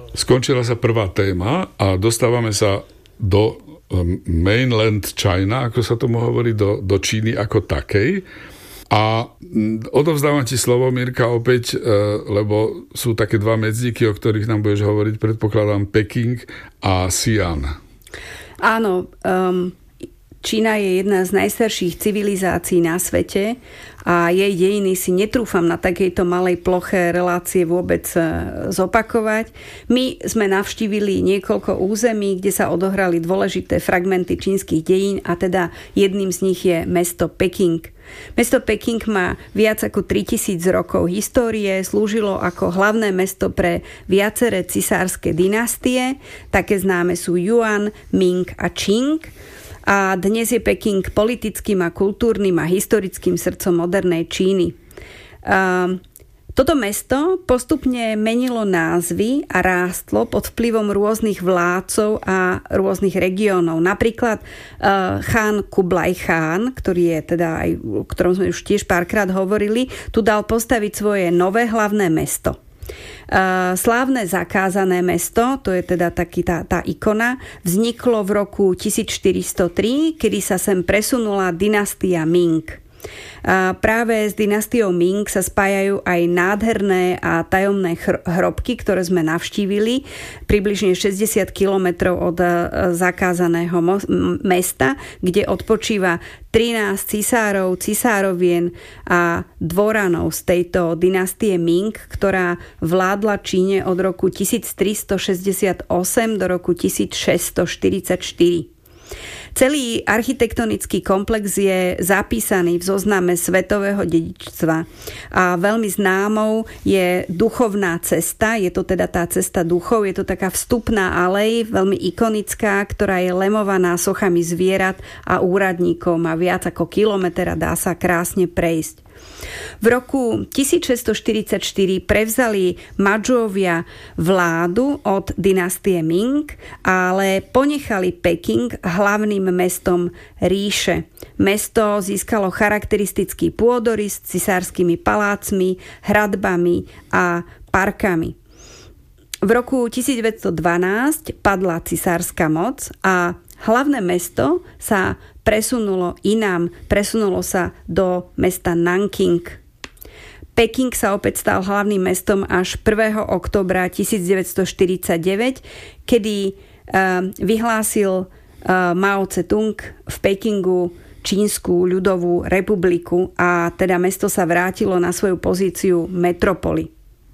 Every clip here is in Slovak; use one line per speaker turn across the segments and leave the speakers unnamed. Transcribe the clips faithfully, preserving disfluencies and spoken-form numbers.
Skončila sa prvá téma a dostávame sa do mainland China, ako sa tomu hovorí, do, do Číny ako takej. A odovzdávam ti slovo, Mirka, opäť, lebo sú také dva medzníky, o ktorých nám budeš hovoriť, predpokladám, Peking a Xi'an.
Áno, um, Čína je jedna z najstarších civilizácií na svete a jej dejiny si netrúfam na takejto malej ploche relácie vôbec zopakovať. My sme navštívili niekoľko území, kde sa odohrali dôležité fragmenty čínskych dejín a teda jedným z nich je mesto Peking. Mesto Peking má viac ako tritisíc rokov histórie, slúžilo ako hlavné mesto pre viaceré cisárske dynastie, také známe sú Yuan, Ming a Qing. A dnes je Peking politickým a kultúrnym a historickým srdcom modernej Číny. Toto mesto postupne menilo názvy a rástlo pod vplyvom rôznych vládcov a rôznych regiónov. Napríklad chán Kublaj Chán, ktorý je teda aj, o ktorom sme už tiež párkrát hovorili, tu dal postaviť svoje nové hlavné mesto. Slávne zakázané mesto, to je teda taký tá, tá ikona, vzniklo v roku tisícštyristotri, kedy sa sem presunula dynastia Ming. Práve s dynastiou Ming sa spájajú aj nádherné a tajomné hrobky, ktoré sme navštívili, približne šesťdesiat kilometrov od zakázaného mesta, kde odpočíva trinásť cisárov, cisárovien a dvoranov z tejto dynastie Ming, ktorá vládla Číne od roku tisíctristošesťdesiatosem do roku tisícšesťstoštyridsaťštyri. Celý architektonický komplex je zapísaný v zozname svetového dedičstva a veľmi známou je duchovná cesta, je to teda tá cesta duchov, je to taká vstupná alej, veľmi ikonická, ktorá je lemovaná sochami zvierat a úradníkov, má viac ako kilometr a dá sa krásne prejsť. V roku tisícšesťstoštyridsaťštyri prevzali Madžuovia vládu od dynastie Ming, ale ponechali Peking hlavným mestom ríše. Mesto získalo charakteristický pôdorys s cisárskymi palácmi, hradbami a parkami. V roku tisícdeväťstodvanásť padla cisárska moc a hlavné mesto sa presunulo inám, presunulo sa do mesta Nanking. Peking sa opäť stal hlavným mestom až prvého októbra tisícdeväťstoštyridsaťdeväť, kedy uh, vyhlásil uh, Mao Tse-tung v Pekingu Čínsku ľudovú republiku a teda mesto sa vrátilo na svoju pozíciu metropoly.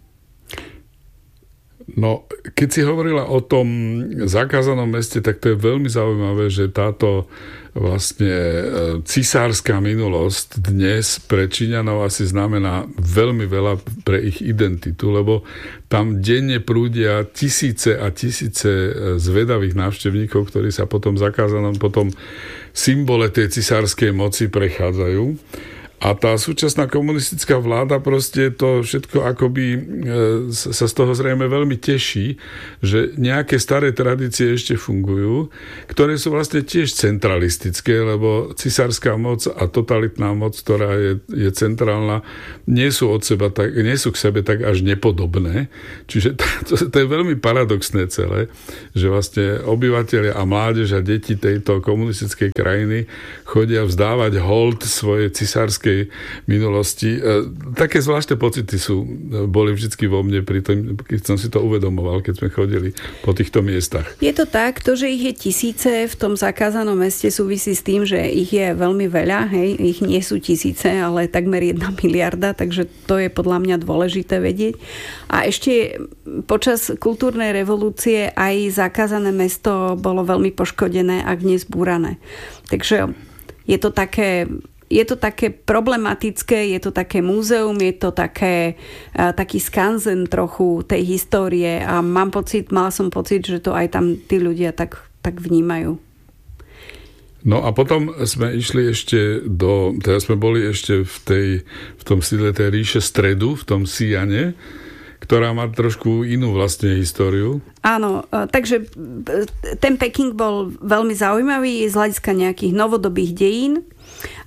No, keď si hovorila o tom zakázanom meste, tak to je veľmi zaujímavé, že táto vlastne cisárska minulosť dnes pre Číňanov asi znamená veľmi veľa pre ich identitu, lebo tam denne prúdia tisíce a tisíce zvedavých návštevníkov, ktorí sa potom zakázanom, potom symbole tej cisárskej moci prechádzajú. A tá súčasná komunistická vláda proste to všetko akoby sa z toho zrejme veľmi teší, že nejaké staré tradície ešte fungujú, ktoré sú vlastne tiež centralistické, lebo cisárska moc a totalitná moc, ktorá je, je centrálna, nie sú od seba tak, nie sú k sebe tak až nepodobné. Čiže to, to je veľmi paradoxné celé, že vlastne obyvatelia a mládež a deti tejto komunistickej krajiny chodia vzdávať hold svojej cisárskej minulosti. Také zvláštne pocity sú, boli vždycky vo mne, pri tom, keď som si to uvedomoval, keď sme chodili po týchto miestach.
Je to tak, to, že ich je tisíce v tom zakázanom meste súvisí s tým, že ich je veľmi veľa, hej, ich nie sú tisíce, ale takmer jedna miliarda, takže to je podľa mňa dôležité vedieť. A ešte počas kultúrnej revolúcie aj zakázané mesto bolo veľmi poškodené, ak nie zbúrané. Takže je to také Je to také problematické, je to také múzeum, je to také, taký skanzen trochu tej histórie a mám pocit, mala som pocit, že to aj tam tí ľudia tak, tak vnímajú.
No a potom sme išli ešte do, teda sme boli ešte v, tej, v tom sídle tej ríše stredu, v tom Xi'ane, ktorá má trošku inú vlastne históriu.
Áno, takže ten Peking bol veľmi zaujímavý z hľadiska nejakých novodobých dejín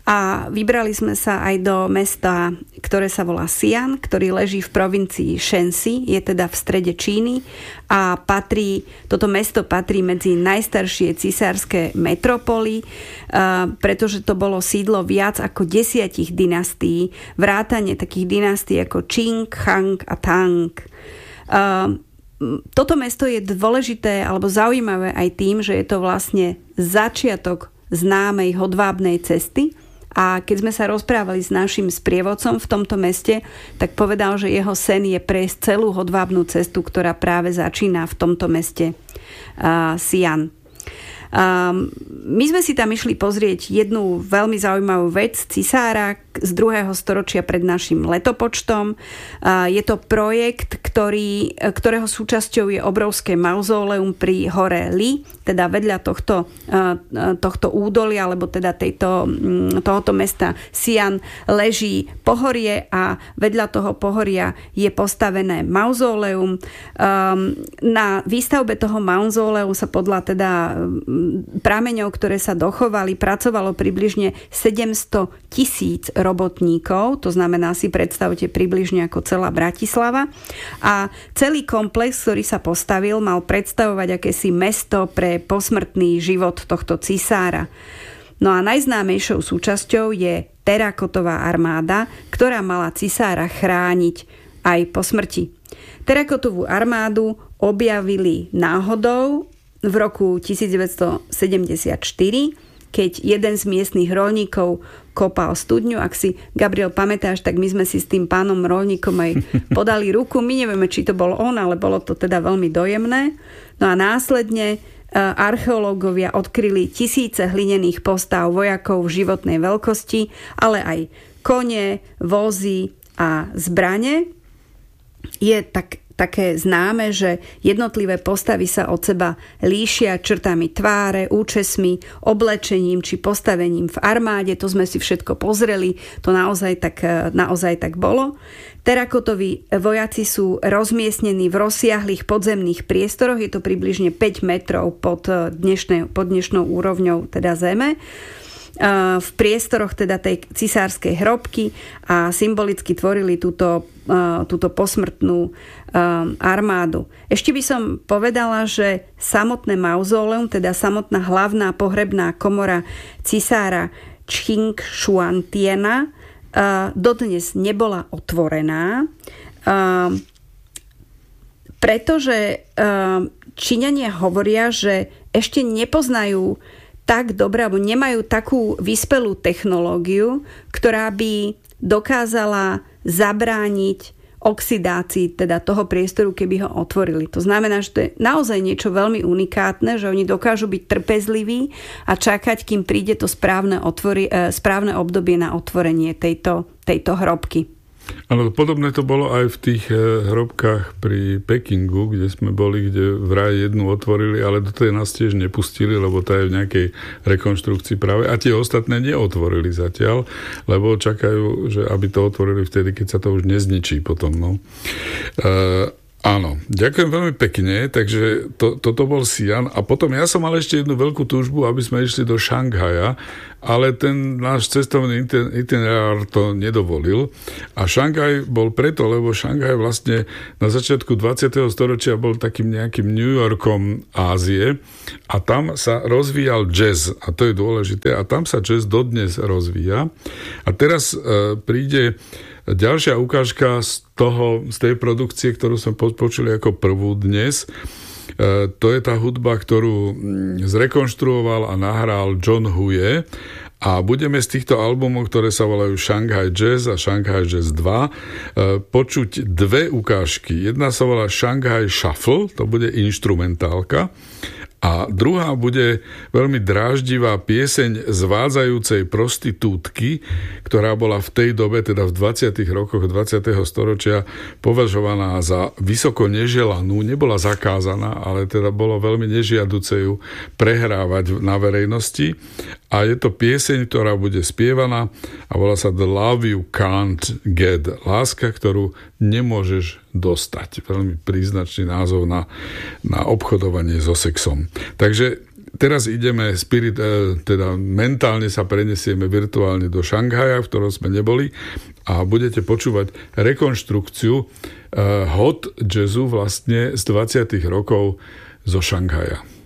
A vybrali sme sa aj do mesta, ktoré sa volá Xi'an, ktorý leží v provincii Shenxi, je teda v strede Číny a patrí, toto mesto patrí medzi najstaršie cisárske metropoly, pretože to bolo sídlo viac ako desiatich dynastií, vrátane takých dynastií ako Qing, Han a Tang. Toto mesto je dôležité alebo zaujímavé aj tým, že je to vlastne začiatok známej hodvábnej cesty. A keď sme sa rozprávali s našim sprievodcom v tomto meste, tak povedal, že jeho sen je prejsť celú hodvábnu cestu, ktorá práve začína v tomto meste uh, Xi'an. Um, my sme si tam išli pozrieť jednu veľmi zaujímavú vec cisára z druhého storočia pred našim letopočtom. Uh, je to projekt, ktorý, ktorého súčasťou je obrovské mauzóleum pri hore Li, teda vedľa tohto, uh, tohto údolia, alebo teda tejto, um, tohoto mesta Xi'an leží pohorie a vedľa toho pohoria je postavené mauzóleum. Um, na výstavbe toho mauzóleu sa podľa teda prameňov, ktoré sa dochovali, pracovalo približne sedemsto tisíc robotníkov, to znamená, si predstavte približne ako celá Bratislava. A celý komplex, ktorý sa postavil, mal predstavovať akési mesto pre posmrtný život tohto cisára. No a najznámejšou súčasťou je terakotová armáda, ktorá mala cisára chrániť aj po smrti. Terakotovú armádu objavili náhodou v roku devätnásťsedemdesiatštyri, keď jeden z miestnych roľníkov kopal studňu. Ak si, Gabriel, pamätáš, tak my sme si s tým pánom roľníkom aj podali ruku. My nevieme, či to bol on, ale bolo to teda veľmi dojemné. No a následne archeológovia odkryli tisíce hlinených postáv vojakov v životnej veľkosti, ale aj kone, vozy a zbrane. Je tak také známe, že jednotlivé postavy sa od seba líšia črtami tváre, účesmi, oblečením či postavením v armáde. To sme si všetko pozreli, to naozaj tak, naozaj tak bolo. Terakotoví vojaci sú rozmiestnení v rozsiahlých podzemných priestoroch, je to približne päť metrov pod, dnešnej, pod dnešnou úrovňou teda zeme, v priestoroch teda tej cisárskej hrobky a symbolicky tvorili túto, túto posmrtnú armádu. Ešte by som povedala, že samotné mauzóleum, teda samotná hlavná pohrebná komora cisára Čching Šuantiena dodnes nebola otvorená, pretože Číňania hovoria, že ešte nepoznajú tak dobre, alebo nemajú takú vyspelú technológiu, ktorá by dokázala zabrániť oxidácii teda toho priestoru, keby ho otvorili. To znamená, že to je naozaj niečo veľmi unikátne, že oni dokážu byť trpezliví a čakať, kým príde to správne, otvori, správne obdobie na otvorenie tejto, tejto hrobky.
Ale podobné to bolo aj v tých hrobkách pri Pekingu, kde sme boli, kde vraj jednu otvorili, ale do tej nás tiež nepustili, lebo tá je v nejakej rekonštrukcii práve. A tie ostatné neotvorili zatiaľ, lebo čakajú, že aby to otvorili vtedy, keď sa to už nezničí potom. No. E- Áno, ďakujem veľmi pekne, takže to, toto bol Xi'an a potom ja som mal ešte jednu veľkú túžbu, aby sme išli do Šanghaja, ale ten náš cestovný itinerár to nedovolil a Šanghaj bol preto, lebo Šanghaj vlastne na začiatku dvadsiateho storočia bol takým nejakým New Yorkom Ázie a tam sa rozvíjal jazz a to je dôležité a tam sa jazz dodnes rozvíja a teraz e, príde ďalšia ukážka z toho, z tej produkcie, ktorú sme počuli ako prvú dnes. E, to je tá hudba, ktorú zrekonštruoval a nahral John Huye. A budeme z týchto albumov, ktoré sa volajú Shanghai Jazz a Shanghai Jazz dva, e, počuť dve ukážky. Jedna sa volá Shanghai Shuffle, to bude inštrumentálka. A druhá bude veľmi dráždivá pieseň zvádzajúcej prostitútky, ktorá bola v tej dobe, teda v dvadsiatych rokoch dvadsiateho storočia, považovaná za vysoko neželanú. Nebola zakázaná, ale teda bolo veľmi nežiaduce ju prehrávať na verejnosti. A je to pieseň, ktorá bude spievaná a volá sa The Love You Can't Get. Láska, ktorú nemôžeš dostať. Veľmi príznačný názov na, na obchodovanie so sexom. Takže teraz ideme spirit, teda mentálne sa prenesieme virtuálne do Šanghaja, v ktorom sme neboli, a budete počúvať rekonštrukciu hot jazzu vlastne z dvadsiatych rokov zo Šanghaja.